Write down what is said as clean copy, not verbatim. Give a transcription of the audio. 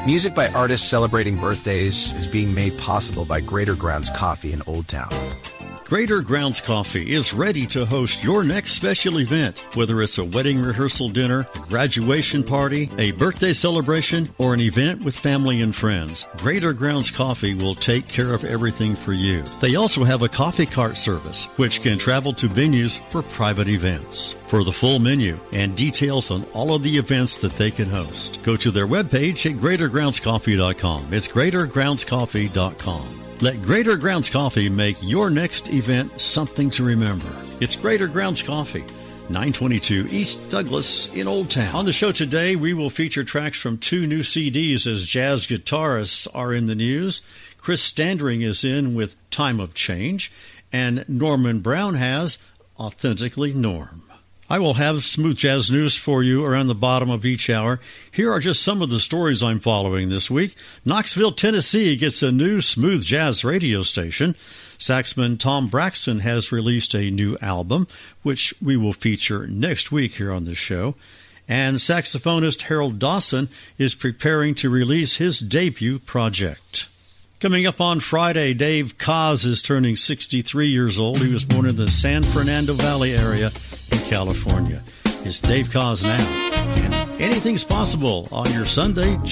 Music by artists celebrating birthdays is being made possible by Greater Grounds Coffee in Old Town. Greater Grounds Coffee is ready to host your next special event, whether it's a wedding rehearsal dinner, a graduation party, a birthday celebration, or an event with family and friends. Greater Grounds Coffee will take care of everything for you. They also have a coffee cart service, which can travel to venues for private events. For the full menu and details on all of the events that they can host, go to their webpage at greatergroundscoffee.com. It's greatergroundscoffee.com. Let Greater Grounds Coffee make your next event something to remember. It's Greater Grounds Coffee, 922 East Douglas in Old Town. On the show today, we will feature tracks from 2 new CDs as jazz guitarists are in the news. Chris Standring is in with Time of Change, and Norman Brown has Authentically Norm. I will have smooth jazz news for you around the bottom of each hour. Here are just some of the stories I'm following this week. Knoxville, Tennessee gets a new smooth jazz radio station. Saxman Tom Braxton has released a new album, which we will feature next week here on the show. And saxophonist Harold Dawson is preparing to release his debut project. Coming up on Friday, Dave Koz is turning 63 years old. He was born in the San Fernando Valley area in California. It's Dave Koz Now, and anything's possible on your Sunday